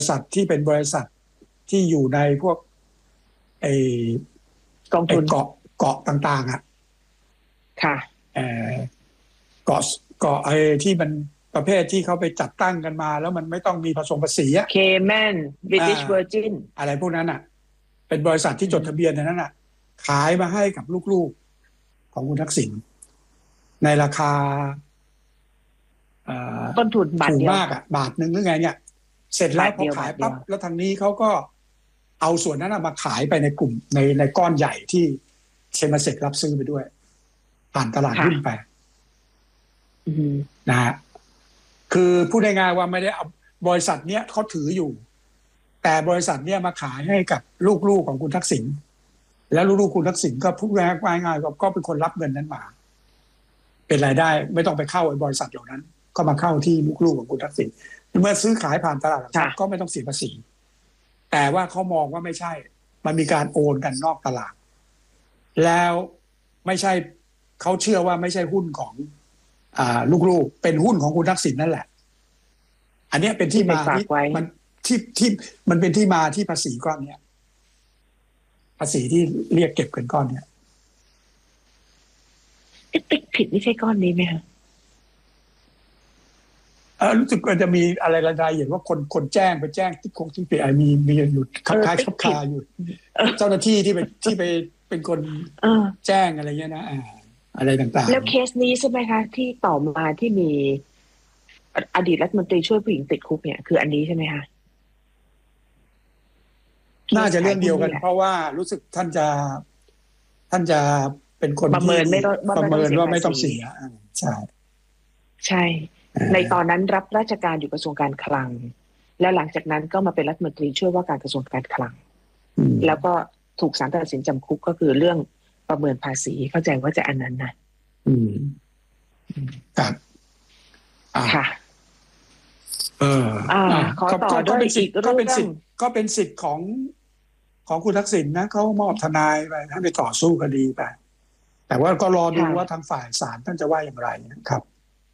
ษัทที่เป็นบริษัทที่อยู่ในพวกไอ้กองทุนเกาะต่างๆอ่ะค่ะเกาะเกาะไอ้ที่มันประเภทที่เขาไปจัดตั้งกันมาแล้วมันไม่ต้องมีผสมภาษีอ่ะเคแมนบริติชเวอร์จินอะไรพวกนั้นอ่ะเป็นบริษัทที่จดทะเบียนในนั้นอ่ะขายมาให้กับลูกๆของคุณทักษิณในราคาต้นทุนบาทถูกเดียวมากอ่ะบาทหนึ่งหรือไงเนี่ยเสร็จแล้วพอขายปั๊บแล้วทางนี้เขาก็เอาส่วนนั้นมาขายไปในกลุ่มในก้อนใหญ่ที่เชมาเซ็กรับซื้อไปด้วยผ่านตลาดหุ้นไปนะฮะคือพูดง่ายๆว่าไม่ได้เอาบริษัทเนี้ยเขาถืออยู่แต่บริษัทเนี้ยมาขายให้กับลูกๆของคุณทักษิณแล้วลูกๆคุณทักษิณก็พูดง่ายๆก็เป็นคนรับเงินนั้นมาเป็นรายได้ไม่ต้องไปเข้าบริษัทเหล่านั้นก็มาเข้าที่ลูกๆของคุณทักษิณเมื่อซื้อขายผ่านตลาดหลักทรัพย์ก็ไม่ต้องเสียภาษีแต่ว่าเขามองว่าไม่ใช่มันมีการโอนกันนอกตลาดแล้วไม่ใช่เขาเชื่อว่าไม่ใช่หุ้นของลูกๆเป็นหุ้นของคุณทักษิณนั่นแหละอันนี้เป็นที่มาที่มันเป็นที่มาที่ภาษีก้อนเนี้ยภาษีที่เรียกเก็บกันก้อนเนี้ยติ๊กผิดไม่ใช่ก้อนนี้ไหมคะรู้สึกว่าจะมีอะไรรายละเอียดว่าคนแจ้งไปแจ้งที่คงที่ไปมีหยุดคล้ายๆคับคาอยู่เจ้าหน้าที่ที่ไปเป็นคนแจ้งอะไรเงี้ยนะอะไรต่างๆแล้วเคสนี้ใช่ไหมคะที่ต่อมาที่มีอดีตรัฐมนตรีช่วยผู้หญิงติดคุกเนี่ยคืออันนี้ใช่ไหมคะน่าจะเรื่องเดียวกันเพราะว่ารู้สึกท่านจะเป็นคนที่ประเมินว่าไม่ต้องเสียใช่ใช่ในตอนนั้นรับราชการอยู่กระทรวงการคลังและหลังจากนั้นก็มาเป็นรัฐมนตรีช่วยว่าการกระทรวงการคลังแล้วก็ถูกศาลตัดสินจำคุกก็คือเรื่องประเมินภาษีเข้าใจว่าจะอันนั้นนะครับค่ะขอต่อด้วยอีกเรื่องก็เป็นสิทธิ์ของคุณทักษิณนะเขามอบทนายไปให้ไปต่อสู้คดีไปแต่ว่าก็รอดูว่าทางฝ่ายศาลท่านจะว่าอย่างไรนะครับ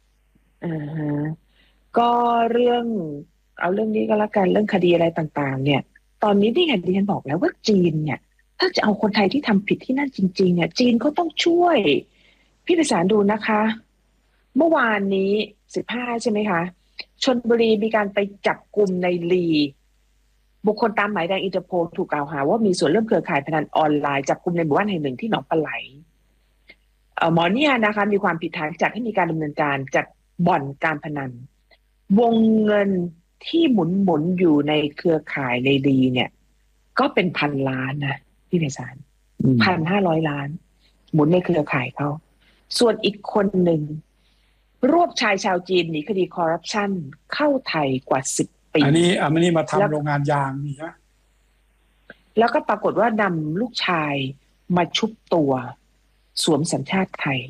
ก็เอาเรื่องนี้ก็แล้วกันเรื่องคดีอะไรต่างๆเนี่ยตอนนี้ที่ดิฉันบอกแล้วว่าจีนเนี่ยถ้าจะเอาคนไทยที่ทำผิดที่นั่นจริงๆเนี่ยจีนเขาต้องช่วยพี่ไพศาลดูนะคะเมื่อวานนี้15ใช่ไหมคะชลบุรีมีการไปจับกลุ่มในลีบุคคลตามหมายแดงอินเตอร์โพลถูกกล่าวหาว่ามีส่วนร่วมเครือข่ายพนันออนไลน์จับกลุ่มในหมู่บ้านแห่งหนึ่งที่หนองปลาไหลหมอเนี่ยนะคะมีความผิดฐานจัดให้มีการดำเนินการจัดบ่อนการพนันวงเงินที่หมุนอยู่ในเครือข่ายในลีเนี่ยก็เป็นพันล้านนะพี่ไพศาล1,500 ล้านหมุนในเครือข่ายเขาส่วนอีกคนหนึ่งรวบชายชาวจีนหนีคดีคอร์รัปชันเข้าไทยกว่า10 ปีอันนี้มาทำโรงงานยางนี่ใช่ไหมแล้วก็ปรากฏว่านำลูกชายมาชุบตัวสวมสัญชาติไทย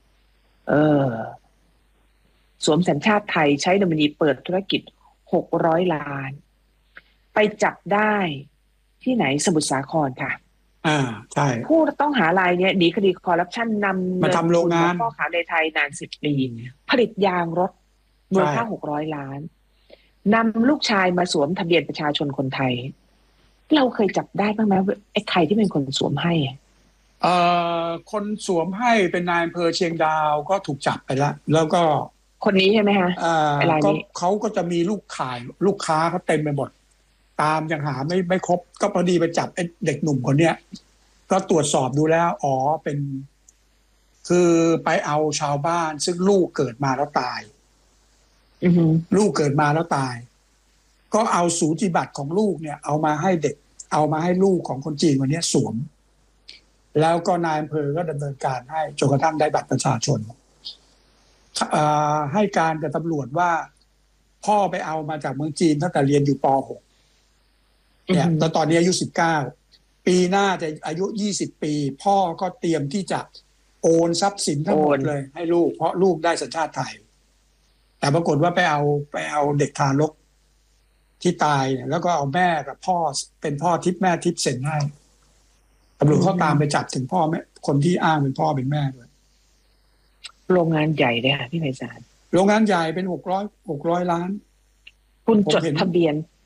สวมสัญชาติไทยใช้นอมินีเปิดธุรกิจ600 ล้านไปจับได้ที่ไหนสมุทรสาครค่ะใช่ผู้ต้องหารายนี้หนีคดีคอร์รัปชันนำมาทำโรงงานพ่อค้าในไทยนาน10 ปีผลิตยางรถมูลค่า600 ล้านนำลูกชายมาสวมทะเบียนประชาชนคนไทยเราเคยจับได้บ้างไหมไอ้ใครที่เป็นคนสวมให้คนสวมให้เป็นนายอำเภอเชียงดาวก็ถูกจับไปแล้วก็คนนี้ใช่ไหมคะก็เขาก็จะมีลูกค้าเขาเต็มไปหมดตามยังหาไม่ครบก็พอดีไปจับไอ้เด็กหนุ่มคนเนี้ยก็ตรวจสอบดูแล้วเป็นคือไปเอาชาวบ้านซึ่งลูกเกิดมาแล้วตายลูกเกิดมาแล้วตายก็เอาสูติบัตรของลูกเนี่ยเอามาให้เด็กเอามาให้ลูกของคนจีนคนนี้สวมแล้วก็นายอำเภอก็ดำเนินการให้จนกระทั่งได้บัตรประชาชนให้การกับตำรวจว่าพ่อไปเอามาจากเมืองจีนตั้งแต่เรียนอยู่ป .6 เนี่ยตอนนี้อายุ19ปีหน้าจะอายุ20 ปีพ่อก็เตรียมที่จะโอนทรัพย์สินทั้งหมดเลยให้ลูกเพราะลูกได้สัญชาติไทยแต่ปรากฏว่าไปเอาเด็กทารกที่ตายเนี่ยแล้วก็เอาแม่กับพ่อเป็นพ่อทิพย์แม่ทิพย์เซ็นให้ตำรวจเขาตามไปจับถึงพ่อแม่คนที่อ้างเป็นพ่อเป็นแม่ด้วยโรงงานใหญ่เลยค่ะพี่ไพศาลโรงงานใหญ่เป็น600 ล้านคุณจดทะเบียน